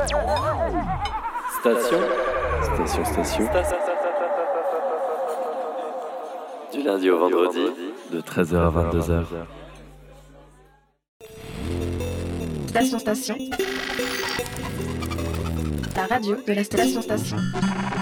Station. Du lundi au vendredi, de 13h à 22h. Station. La radio de la station.